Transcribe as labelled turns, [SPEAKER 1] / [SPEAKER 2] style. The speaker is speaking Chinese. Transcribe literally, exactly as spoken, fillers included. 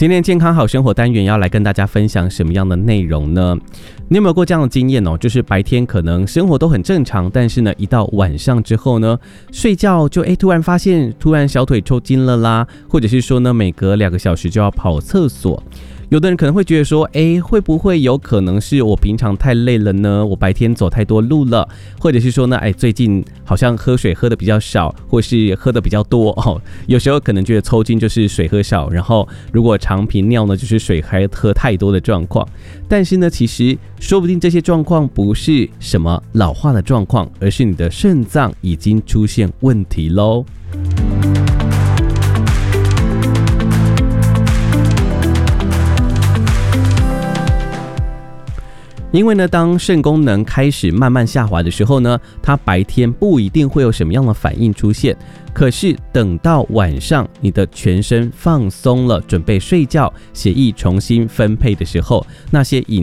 [SPEAKER 1] 今天健康好生活单元要来跟大家分享什么样的内容呢？你有没有过这样的经验哦？就是白天可能生活都很正常，但是呢，一到晚上之后呢，睡觉就哎突然发现突然小腿抽筋了啦，或者是说呢，每隔两个小时就要跑厕所。有的人可能会觉得说，哎，会不会有可能是我平常太累了呢？我白天走太多路了，或者是说呢，哎，最近好像喝水喝的比较少，或是喝的比较多哦。有时候可能觉得抽筋就是水喝少，然后如果常频尿呢，就是水还喝太多的状况。但是呢，其实说不定这些状况不是什么老化的状况，而是你的肾脏已经出现问题喽。因为呢，当肾功能开始慢慢下滑的时候呢，它白天不一定会有什么样的反应出现，可是等到晚上，你的全身放松了，准备睡觉，血液重新分配的时候，那些隐